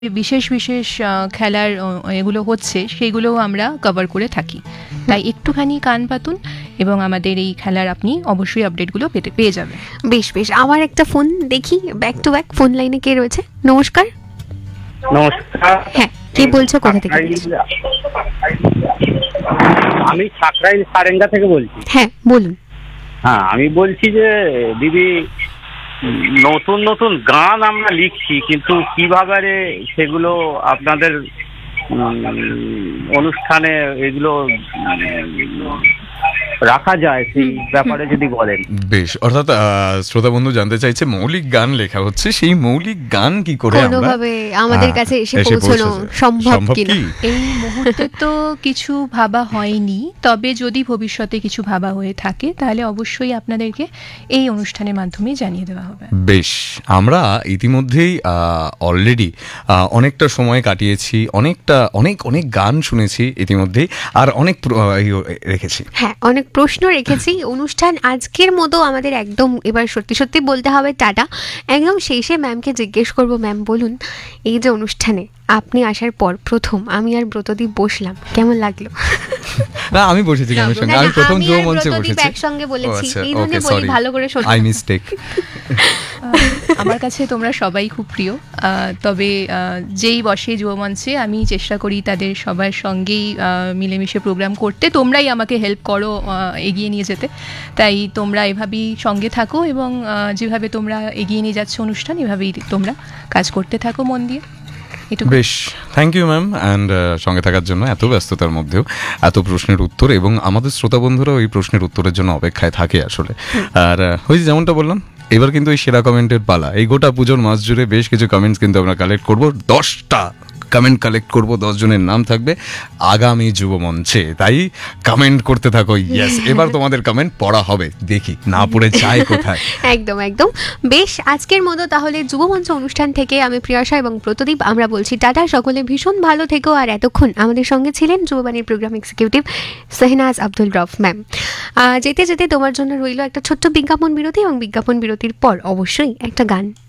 বিশেষ বিশেষ খেলার এগুলো হচ্ছে সেগুলোও আমরা কভার করে থাকি। তাই একটুখানি কান পাতুন এবং আমাদের এই খেলার আপনি অবশ্যই আপডেটগুলো পেয়ে যাবেন। বেশ বেশ, আমার একটা ফোন দেখি, ব্যাক টু ব্যাক ফোন লাইনে কে রয়েছে? নমস্কার। নমস্কার। হ্যাঁ, কে বলছো, কোথা থেকে বলছো? আমি সাকরাইল সারেঙ্গা থেকে বলছি। হ্যাঁ বলুন। হ্যাঁ, আমি বলছি যে দিদি, নতুন নতুন গান আমরা লিখছি, কিন্তু কিভাবে সেগুলো আপনাদের অনুষ্ঠানে এগুলো রাখা যায় সেই ব্যাপারে যদি বলেন। বেশ, অর্থাৎ শ্রোতা বন্ধু জানতে চাইছে মৌলিক গান লেখা হচ্ছে, সেই মৌলিক গান কি করে কোনোভাবে আমাদের কাছে এসে পৌঁছানো সম্ভব কিনা? এই মুহূর্তে তো কিছু ভাবা হয়নি, তবে যদি ভবিষ্যতে কিছু ভাবা হয়ে থাকে তাহলে অবশ্যই আপনাদেরকে এই অনুষ্ঠানের মাধ্যমে জানিয়ে দেওয়া হবে। বেশ, আমরা ইতিমধ্যেই অলরেডি অনেকটা সময় কাটিয়েছি, অনেক গান শুনেছি ইতিমধ্যেই, আর অনেক রেখেছি। হ্যাঁ, অনেক প্রশ্ন রেখেছি। অনুষ্ঠান আজকের মতো আমাদের একদম এবার সত্যি সত্যি বলতে হবে টাটা। একদম শেষে ম্যামকে জিজ্ঞেস করব, ম্যাম বলুন, এই যে অনুষ্ঠানে আপনি আসার পর প্রথম আমি আর ব্রতদীপ বসলাম, কেমন লাগলো? না, আমি বসেছি গানের সঙ্গে, আমি প্রথম যুব মঞ্চে বসেছি, একসঙ্গে বলেছি, এই জন্য বলি ভালো করে শোনো। I mistake. আমার কাছে তোমরা সবাই খুব প্রিয়, তবে যেই বসে যুব মঞ্চে আমি চেষ্টা করি তাদের সবার সঙ্গেই মিলেমিশে প্রোগ্রাম করতে। তোমরাই আমাকে হেল্প করো এগিয়ে নিয়ে যেতে, তাই তোমরা এভাবেই সঙ্গে থাকো এবং যেভাবে তোমরা এগিয়ে নিয়ে যাচ্ছ অনুষ্ঠান, এভাবেই তোমরা কাজ করতে থাকো মন দিয়ে। বেশ, থ্যাংক ইউ ম্যাম, অ্যান্ড সঙ্গে থাকার জন্য এত ব্যস্ততার মধ্যেও এত প্রশ্নের উত্তর, এবং আমাদের শ্রোতা বন্ধুরাও এই প্রশ্নের উত্তরের জন্য অপেক্ষায় থাকে আসলে। আর ওই যেমনটা বললাম, এবার কিন্তু এই সেরা কমেন্টের পালা। এই গোটা পুজোর মাস জুড়ে বেশ কিছু কমেন্টস কিন্তু আমরা কালেক্ট করবো, 10টা কমেন্ট কালেক্ট করবো, 10 জনের নাম থাকবে আগামী যুব মঞ্চে, তাই কমেন্ট করতে থাকো। ইয়েস, এবার তোমাদের কমেন্ট পড়া হবে, দেখি না পড়ে যায় কোথায়। একদম একদম। বেশ, আজকের মতো তাহলে যুব মঞ্চ অনুষ্ঠান থেকে আমি প্রিয়াশা এবং প্রতদীপ আমরা বলছি টাটা। সকলে ভীষণ ভালো থেকো। আর এতক্ষণ আমাদের সঙ্গে ছিলেন যুববাণীর programme executive Shahnaz Abdul Rauf ma'am. যেতে যেতে তোমার জন্য রইল একটা ছোট্ট বিজ্ঞাপন বিরতি, এবং বিজ্ঞাপন বিরতির পর অবশ্যই একটা গান।